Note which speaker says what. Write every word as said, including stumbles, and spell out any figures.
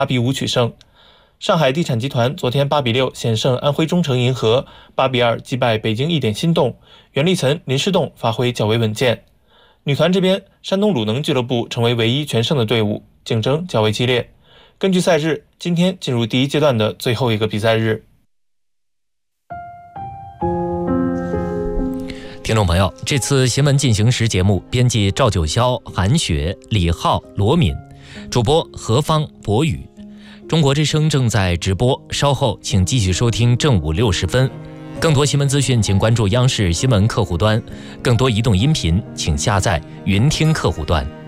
Speaker 1: 八比五取胜。上海地产集团昨天八比六险胜安徽中诚银河，八比二击败北京易点心动，袁立岑、林诗栋发挥较为稳健。女团这边，山东鲁能俱乐部成为唯一全胜的队伍，竞争较为激烈。根据赛制，今天进入第一阶段的最后一个比赛日。
Speaker 2: 听众朋友，这次新闻进行时节目编辑赵九霄、韩雪、李浩、罗敏，主播何方、博宇。中国之声正在直播，稍后请继续收听正午六十分。更多新闻资讯请关注央视新闻客户端，更多移动音频请下载云听客户端。